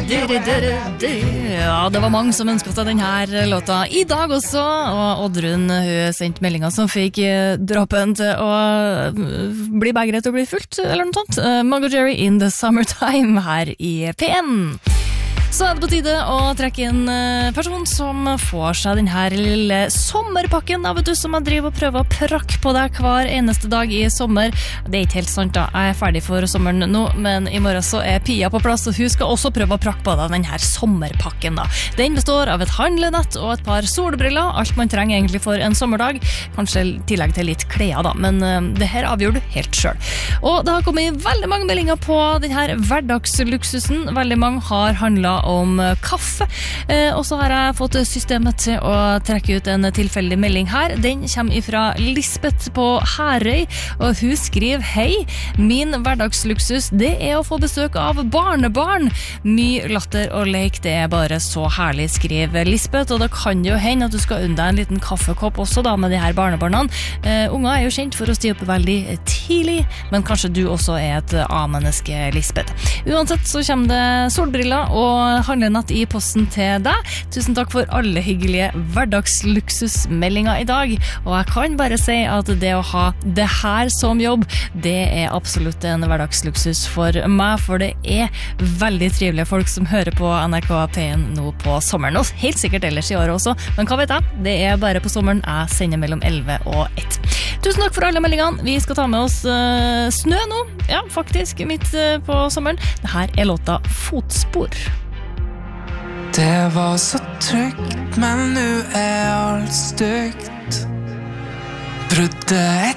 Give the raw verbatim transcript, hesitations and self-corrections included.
Ja, det var mange som ønsket seg denne låta I dag også, og Oddrun hun sendte meldinger som fikk droppen til å bli begret og bli fullt, eller noe sånt. Mago Jerry in the Summertime her I P N. Så er det på tide å trekke inn person som får seg denne lille sommerpakken da, vet du, som jeg driver og prøver å prakke på deg hver eneste dag I sommer. Det er ikke helt sant da, jeg er ferdig for sommeren nå, men I morgen så er Pia på plass, og hun skal også prøve å prakke på deg denne sommerpakken da. Den består av et handlenett og et par solbriller, alt man trenger egentlig for en sommerdag, kanskje tillegg til litt klær da, men uh, det her avgjør du helt selv. Og det har kommet veldig mange meldinger på denne hverdagsluksusen, veldig mange har handlet om kaffe, eh, og så har jeg fått systemet til å trekke ut en tilfeldig melding her. Den kommer ifra Lisbeth på Herøy, og hun skriver: Hei, min hverdagsluksus, det er å få besøk av barnebarn. Mye latter og leik, det er bare så herlig, skriver Lisbeth, og da kan det jo hende at du skal unne deg en liten kaffekopp også da med de her barnebarna. Eh, unger er jo kjent for å stå opp veldig tidlig, men kanskje du også er et A-menneske, Lisbeth. Uansett så kommer det solbriller og handlenett I posten til deg. Tusen takk for alle hyggelige hverdagsluksusmeldinger I dag, og jeg kan bare si at det å ha det her som jobb, det er absolutt en hverdagsluksus for meg, for det er veldig trivelige folk som hører på N R K P N nå på sommeren, og helt sikkert ellers I året også, men hva vet jeg? Det er bare på sommeren jeg sender mellom elleve og ett. Tusen takk for alle meldingene. Vi skal ta med oss uh, snø nå, ja, faktisk, midt uh, på sommeren. Dette er låta Fotspor. Det var så trygt, men nu är allt stygt. Brudde ett